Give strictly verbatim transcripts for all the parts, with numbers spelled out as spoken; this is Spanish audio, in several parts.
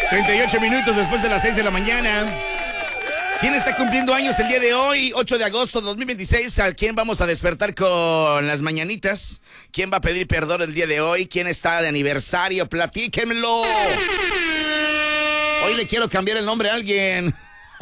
treinta y ocho minutos después de las seis de la mañana. ¿Quién está cumpliendo años el día de hoy? ocho de agosto de dos mil veintiséis. ¿A quién vamos a despertar con las mañanitas? ¿Quién va a pedir perdón el día de hoy? ¿Quién está de aniversario? Platíquenmelo. Hoy le quiero cambiar el nombre a alguien.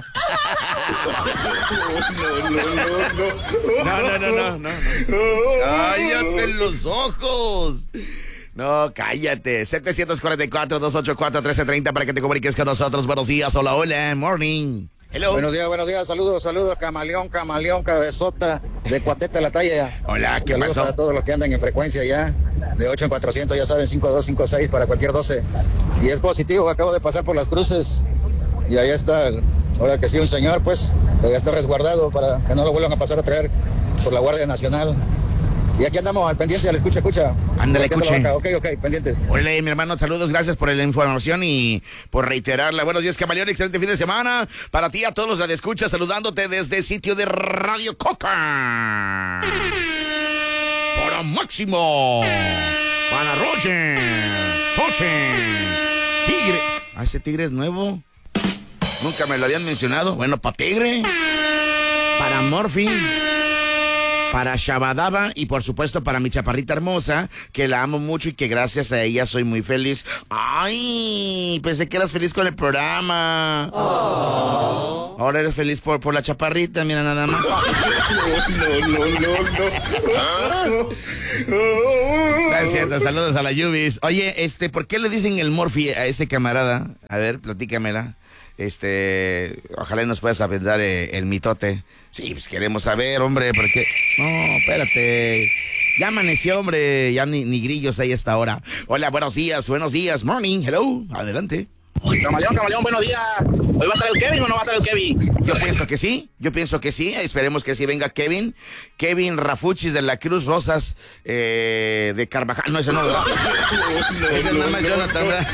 No, no, no, no. No, no, no, no, no. Cállate los ojos. No, cállate. setecientos cuarenta y cuatro, doscientos ochenta y cuatro, trece treinta para que te comuniques con nosotros. Buenos días, hola, hola, morning. Hello. Buenos días, buenos días, saludos, saludos, camaleón, camaleón, cabezota, de Cuateta la talla. Hola, ¿qué saludos pasó? Para todos los que andan en frecuencia ya, de ocho en cuatrocientos, ya saben, cinco dos cinco seis para cualquier doce. Y es positivo, acabo de pasar por las cruces y ahí está, ahora que sí, un señor, pues, ya está resguardado para que no lo vuelvan a pasar a traer por la Guardia Nacional. Y aquí andamos al pendiente, al escucha, escucha. Ándale, escuche. Ok, ok, pendientes. Hola, mi hermano, saludos, gracias por la información y por reiterarla. Buenos días, camaleón, excelente fin de semana. Para ti, a todos los radioescuchas, saludándote desde sitio de Radio Coca. Para Máximo. Para Roger. Toche. Tigre. Ah, ese tigre es nuevo. Nunca me lo habían mencionado. Bueno, para Tigre. Para Morphy. Para Shabadaba y por supuesto para mi chaparrita hermosa, que la amo mucho y que gracias a ella soy muy feliz. Ay, pensé que eras feliz con el programa. Oh. Ahora eres feliz por, por la chaparrita, mira nada más. No, no, no, no. No es cierto, saludos a la Yubis. Oye, este, ¿por qué le dicen el Morphy a ese camarada? A ver, platícamela. Este, ojalá nos puedas aventar eh, el mitote. Sí, pues queremos saber, hombre, porque... No, espérate. Ya amaneció, hombre, ya ni, ni grillos ahí a esta hora. Hola, buenos días, buenos días, morning, hello, adelante. Camaleón, camaleón, buenos días. ¿Hoy va a estar el Kevin o no va a estar el Kevin? Yo pienso que sí, yo pienso que sí, esperemos que sí venga Kevin. Kevin Rafuchis de la Cruz Rosas eh, de Carvajal. No, ese no, ¿verdad? Ese es nada más Jonathan, ¿verdad?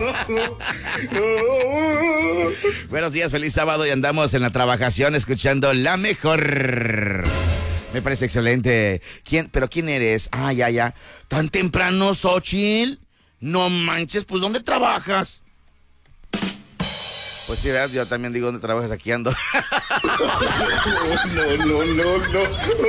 Buenos días, feliz sábado y andamos en la trabajación escuchando la mejor. Me parece excelente. ¿Quién? ¿Pero quién eres? Ah, ya, ya. ¿Tan temprano, Xochitl? No manches, pues ¿dónde trabajas? Pues sí, ¿verdad? Yo también digo, ¿dónde trabajas? Aquí ando. No, no, no, no.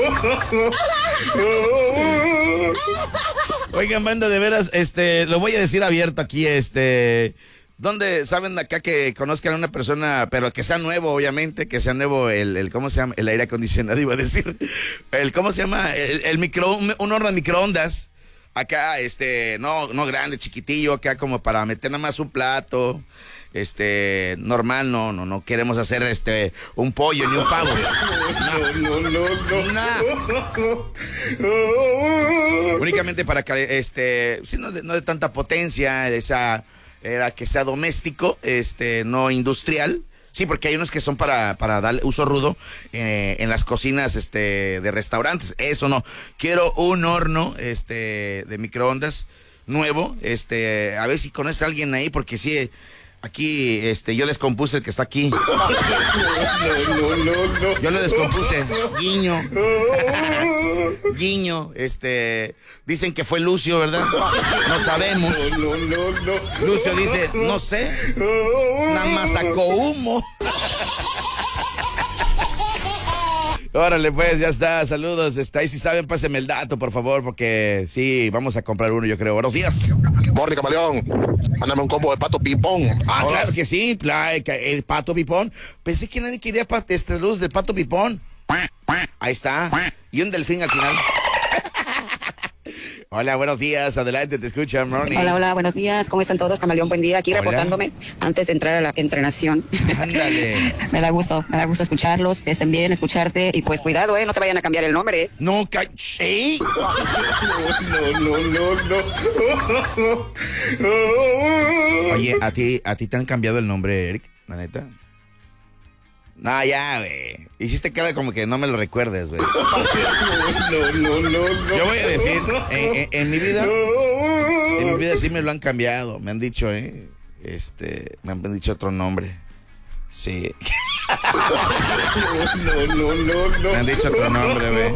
Oigan, banda, de veras, este, lo voy a decir abierto aquí, este... ¿Dónde saben acá que conozcan a una persona, pero que sea nuevo, obviamente, que sea nuevo el, el ¿cómo se llama? El aire acondicionado, iba a decir. El, ¿cómo se llama? El, el micro, un horno de microondas. Acá, este, no, no grande, chiquitillo, acá como para meter nada más un plato, este, normal, no, no, no queremos hacer, este, un pollo ni un pavo. No, no, no, no. no. Únicamente para que, este, sí, no de, no de tanta potencia, esa, era que sea doméstico, este, no industrial. Sí, porque hay unos que son para, para dar uso rudo eh, en las cocinas este, de restaurantes. Eso no. Quiero un horno este, de microondas nuevo. Este, a ver si conoces a alguien ahí, porque sí, aquí este, yo les compuse el que está aquí. No, no, no, no. Yo le descompuse. Guiño. Guiño. Este, dicen que fue Lucio, ¿verdad? No sabemos. No, no, no, no. Lucio dice, no sé. Nada más sacó humo. Órale, pues, ya está, saludos, está, y si saben, pásenme el dato, por favor, porque sí, vamos a comprar uno, yo creo. Buenos días. Morning, camaleón. Mándame un combo de pato pipón. Ah, claro que sí, el pato pipón. Pensé que nadie quería este luz del pato pipón. Ahí está. Y un delfín al final. Hola, buenos días, adelante, te escucha, morning. Hola, hola, buenos días, ¿cómo están todos? Camaleón, buen día, aquí hola. Reportándome antes de entrar a la entrenación. Ándale. Me da gusto, me da gusto escucharlos, estén bien, escucharte, y pues cuidado, eh, no te vayan a cambiar el nombre, eh. No, ca- ¿sí? No, no, no, no, no. Oye, ¿a ti, a ti te han cambiado el nombre, Eric, la neta? No, ya, güey. Hiciste cara como que no me lo recuerdes, güey. No, no, no, no. Yo voy a decir, en, en, en mi vida, en mi vida sí me lo han cambiado. Me han dicho, eh, este, me han dicho otro nombre. Sí. No, no, no, no. Me han dicho otro nombre, güey.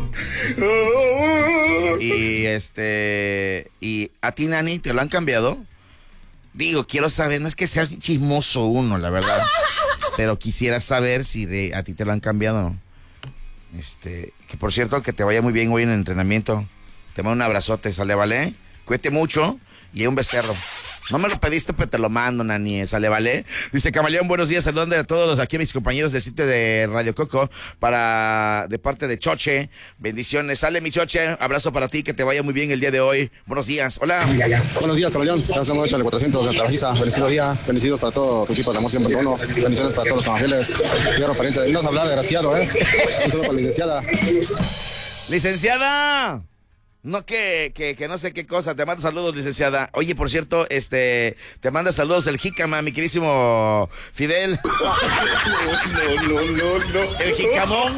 Y este, y a ti, Nani, ¿te lo han cambiado? Digo, quiero saber, no es que sea chismoso uno, la verdad. Pero quisiera saber si re, a ti te lo han cambiado. Este, que por cierto, que te vaya muy bien hoy en el entrenamiento. Te mando un abrazote, sale, ¿vale? Cuídate mucho y un becerro. No me lo pediste, pero te lo mando, Nani, sale, ¿vale? Dice Camaleón, buenos días, saludando a todos los aquí, mis compañeros del sitio de Radio Coco, para, de parte de Choche, bendiciones, sale mi Choche, abrazo para ti, que te vaya muy bien el día de hoy, buenos días, hola. Buenos días, Camaleón, estamos hecho el cuatrocientos de Trabajiza, bendecido día, bendecido para todo tu equipo de Amor cien punto uno, bendiciones para todos los evangeles, fierro pariente de Dios, hablar, desgraciado, ¿eh? Un saludo para la licenciada. Licenciada. No, que, que, que no sé qué cosa. Te mando saludos, licenciada. Oye, por cierto, este, te manda saludos el jícama, mi queridísimo Fidel. No, no, no, no. El jicamón.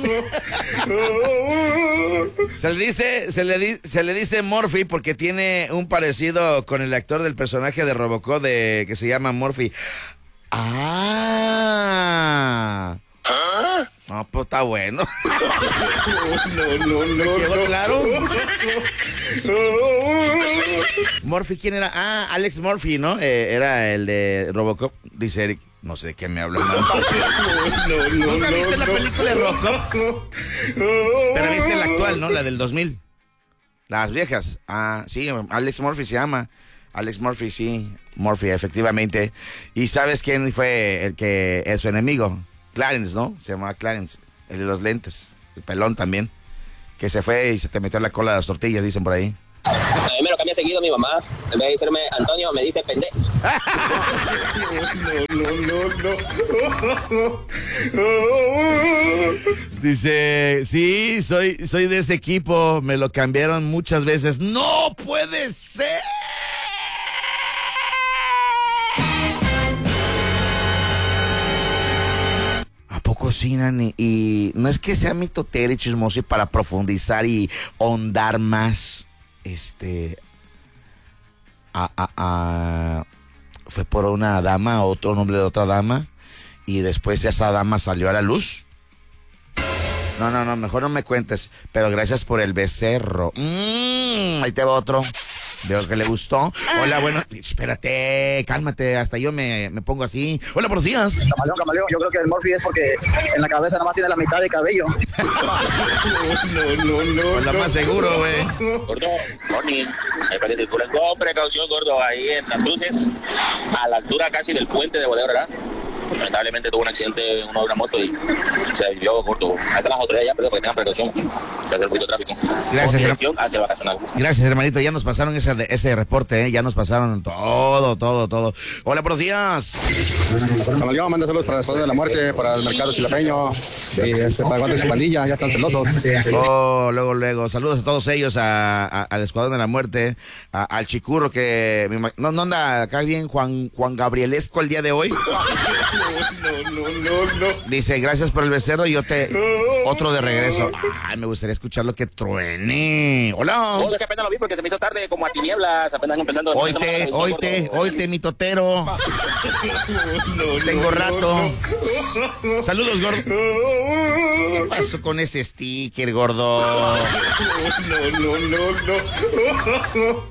Se le dice, se le, di, se le dice Murphy porque tiene un parecido con el actor del personaje de Robocop de, que se llama Murphy. Ah. ¿Ah? No, pues está bueno. No, no, no, no. ¿Quedó no. claro? Murphy, ¿quién era? Ah, Alex Murphy, ¿no? Eh, era el de Robocop. Dice Eric, no sé de qué me hablan. No, no, no, ¿Nunca no, viste no, la película de Robocop? Pero viste la actual, ¿no? La del dos mil. Las viejas. Ah, sí, Alex Murphy se llama. Alex Murphy, sí. Murphy, efectivamente. ¿Y sabes quién fue el que es su enemigo? Clarence, ¿no? Se llamaba Clarence, el de los lentes, el pelón también, que se fue y se te metió en la cola de las tortillas, dicen por ahí. A mí me lo cambia seguido mi mamá. En vez de decirme Antonio, me dice pendejo. No, no, no, no. Dice, sí, soy, soy de ese equipo, me lo cambiaron muchas veces. ¡No puede ser! ¿A poco sí, Nani? Y no es que sea mitotero y chismoso y para profundizar y ahondar más, este, a, a, a, fue por una dama, otro nombre de otra dama, y después esa dama salió a la luz. No, no, no, mejor no me cuentes, pero gracias por el becerro. Mm, ahí te va otro. Veo que le gustó. Hola, bueno, espérate, cálmate, hasta yo me, me pongo así. Hola, buenos días. Camaleón, camaleón, yo creo que el Murphy es porque en la cabeza nada más tiene la mitad de cabello. No, no, no. Pues la más seguro, güey. Gordo, morning. Hay que tener con precaución, gordo, ahí en las luces, a la altura casi del puente de Bodega, ¿verdad? Lamentablemente tuvo un accidente uno de una moto y se vivió, gordo. Ahí están las autoridades ya, pero que tengan precaución. Se hace un poquito de tráfico. Gracias, con dirección hacia el vacacional. Gracias, hermanito. Ya nos pasaron ese, ese reporte, ¿eh? Ya nos pasaron todo, todo, todo. Hola, buenos días. Camaleón, manda saludos para después de la muerte, para el mercado chilapeño, y este, para Guante y su pandilla, ya están celosos. Oh, luego, luego. Saludos a todos ellos, a, a, al Escuadrón de la Muerte, a, al Chicurro que... No, no anda acá bien Juan, Juan Gabrielesco el día de hoy. No, no, no, no. Dice, gracias por el becerro y yo te... Otro de regreso. Ay, me gustaría escuchar lo que truene. Hola. No, es que apenas lo vi porque se me hizo tarde como a tinieblas, apenas empezando. Oíte, oíte, oíte, mi totero. No, Tengo no, rato. no. Saludos, gordo. ¿Qué pasó con ese sticker, gordo? No, no, no, no.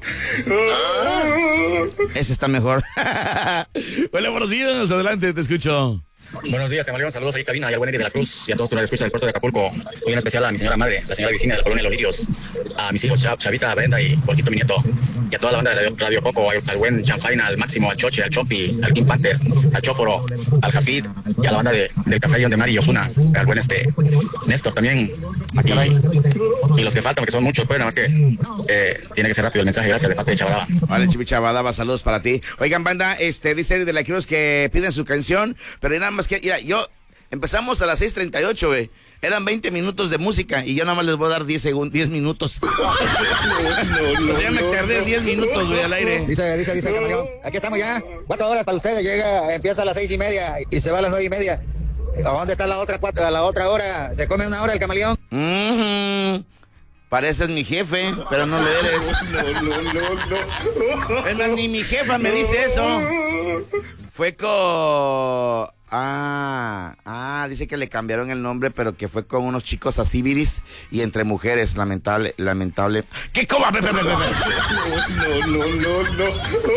Ese está mejor. Hola, buenos días. Adelante, te escucho. Buenos días, Camaleón. Saludos ahí, cabina, y al buen Eric de la Cruz y a todos tus escuchas del puerto de Acapulco. Hoy en especial a mi señora madre, la señora Virginia de la colonia Los Lirios, a mis hijos Chav, Chavita, Brenda y Jorgito, mi nieto, y a toda la banda de Radio, Radio Coco, al, al buen Chanfaina, al Máximo, al Choche, al Chompi, al King Panther, al Chóforo, al Jafid y a la banda de, del Café León de Mari y Osuna, al buen este Néstor también. Y, y los que faltan, porque son muchos, pues nada más que eh, tiene que ser rápido el mensaje. Gracias, de parte de Chabadaba. Vale, Chipi Chabadaba, saludos para ti. Oigan, banda, este, dice Eric de la Cruz que piden su canción, pero nada más que, mira, yo... Empezamos a las seis treinta y ocho, güey. Eran veinte minutos de música y yo nada más les voy a dar diez segundos, diez minutos. No, no, o sea, me tardé diez minutos, güey, al aire. Dice, dice, dice, Camaleón, aquí estamos ya, cuatro horas para ustedes, llega, empieza a las seis y media y se va a las nueve y media. ¿A dónde está la otra cuatro, a la otra hora? ¿Se come una hora el Camaleón? Mm-hmm. Pareces mi jefe, pero no lo eres. No, no, no, no. Es más, ni mi jefa me dice eso. Fue con... Ah, ah, dice que le cambiaron el nombre, pero que fue con unos chicos así viris y entre mujeres, lamentable, lamentable. ¿Qué coma? No, no, no, no, no.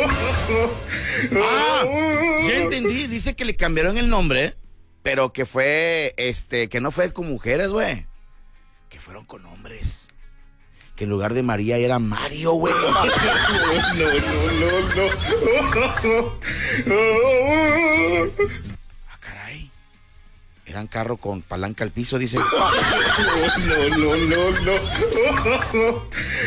Ah, ya entendí, dice que le cambiaron el nombre, pero que fue, este, que no fue con mujeres, güey, que fueron con hombres. Que en lugar de María era Mario, güey. No, no, no, no. Ah, caray. Eran carro con palanca al piso, dice. No, no, no, no.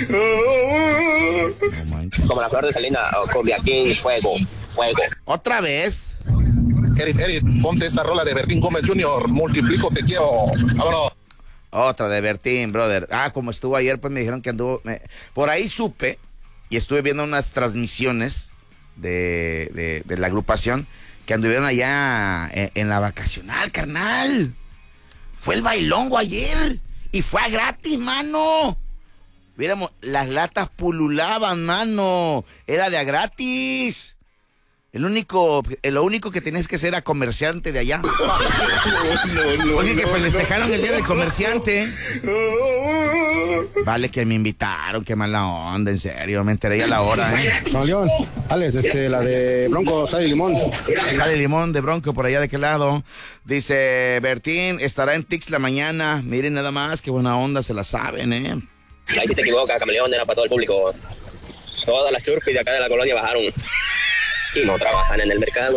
No manches. Como la flor de Salina, con Biaquín, fuego, fuego. ¿Otra vez? Eric, Eric, ponte esta rola de Bertín Gómez junior Multiplico, te quiero. Vámonos. Otra de Bertín, brother. Ah, como estuvo ayer, pues me dijeron que anduvo... Me... Por ahí supe, y estuve viendo unas transmisiones de, de, de la agrupación, que anduvieron allá en, en la vacacional, carnal. Fue el bailongo ayer, y fue a gratis, mano. Viéramos, las latas pululaban, mano. Era de a gratis. El único, lo único que tenías que ser era comerciante de allá. No, no, Oye, que no, festejaron no. el día del comerciante. Vale, que me invitaron, qué mala onda, en serio, me enteré ya a la hora, ¿eh? Don León, Alex, este, la de Bronco, sal y limón. Sale limón de Bronco, por allá de qué lado. Dice, Bertín, estará en Tix la mañana. Miren nada más, qué buena onda, se la saben, ¿eh? Ahí sí te equivocas, Camaleón, era para todo el público. Todas las churpis de acá de la colonia bajaron. Y no trabajan en el mercado.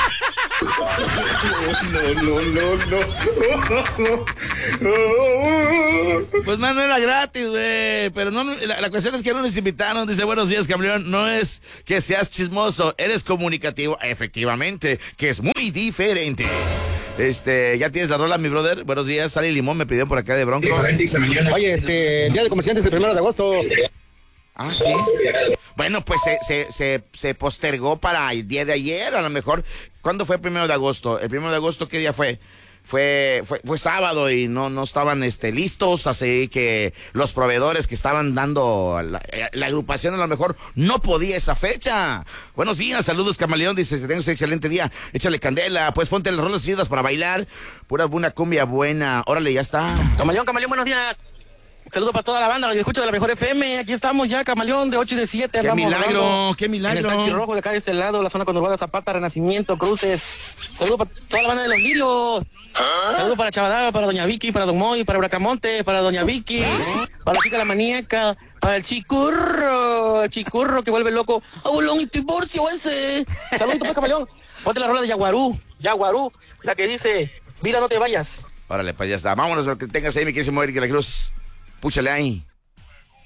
No, no, no, no. Pues mano, era gratis, güey. Pero no, la, la cuestión es que no nos invitaron. Dice, buenos días, campeón. No es que seas chismoso, eres comunicativo. Efectivamente, que es muy diferente. Este, ya tienes la rola, mi brother. Buenos días, Sal y Limón me pidieron por acá de Bronco. Oye, este, el día de comerciantes el primero de agosto. Ah, sí. Bueno, pues se, se, se, se postergó para el día de ayer, a lo mejor. ¿Cuándo fue el primero de agosto? El primero de agosto, ¿qué día fue? Fue, fue, fue sábado y no, no estaban este, listos, así que los proveedores que estaban dando la, la agrupación a lo mejor no podía esa fecha. Buenos días, saludos, Camaleón, dice, que tengas un excelente día, échale candela, pues ponte las rolas chidas para bailar, pura buena cumbia buena, órale, ya está. Camaleón, Camaleón, buenos días. Saludos para toda la banda, los escucho de la mejor F M. Aquí estamos ya, Camaleón, de ocho y de siete. ¡Qué milagro! Hablando. ¡Qué milagro! En el taxi rojo de acá de este lado, la zona conurbada Zapata, Renacimiento, Cruces. Saludos para toda la banda de los lirios. ¿Ah? Saludos para Chavadaga, para Doña Vicky, para Don Moy, para Bracamonte, para Doña Vicky, para la chica la maníaca, para el chicurro, el chicurro que vuelve loco. ¡Abolón y divorcio ese! Saludos, pues, Camaleón. Ponte la rola de Yaguarú, Yaguarú, la que dice, vida no te vayas. Órale, pues ya está. Vámonos, lo que tengas ahí, mi querido Eric de la Cruz. Púchale ahí.